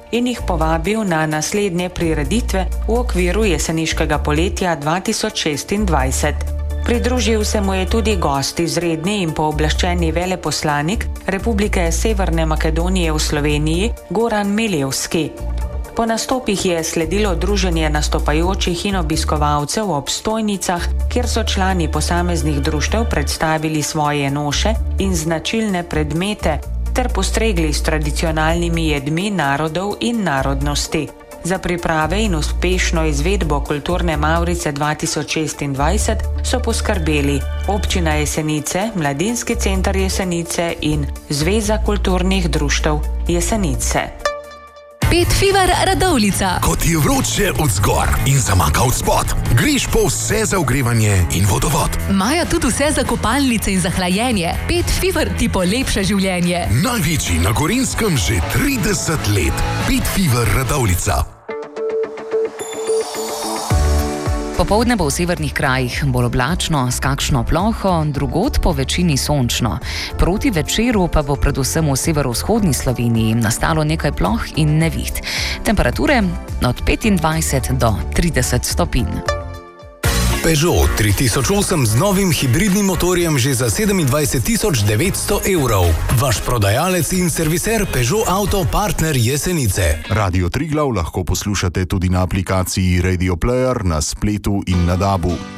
in jih povabil na naslednje prireditve v okviru jeseniškega poletja 2026. Pridružil se mu je tudi gost, izredni in pooblaščeni veleposlanik Republike Severne Makedonije v Sloveniji Goran Milevski. Po nastopih je sledilo druženje nastopajočih in obiskovalcev ob stojnicah, kjer so člani posameznih društev predstavili svoje noše in značilne predmete ter postregli s tradicionalnimi jedmi narodov in narodnosti. Za priprave in uspešno izvedbo Kulturne Mavrice 2026 so poskrbeli Občina Jesenice, Mladinski center Jesenice in Zveza kulturnih društev Jesenice. Pet Fever Radovljica. Ko ti je vroče od zgor in zamaka od spod, greš po vse za ogrevanje in vodovod. Maja tudi vse za kopalnice in za hlajenje. Pet Fever ti polepša življenje. Največji na Gorenjskem že 30 let. Pet Fever Radovljica. Popoldne bo v severnih krajih bolj oblačno, s kakšno ploho, drugod po večini sončno. Proti večeru pa bo predvsem v severovzhodni Sloveniji nastalo nekaj ploh in neviht. Temperature od 25 do 30 stopinj. Peugeot 3008 z novim hibridnim motorjem že za 27 900 €. Vaš prodajalec in serviser Peugeot Auto Partner Jesenice. Radio Triglav lahko poslušate tudi na aplikaciji Radio Player, na spletu in na DAB-u.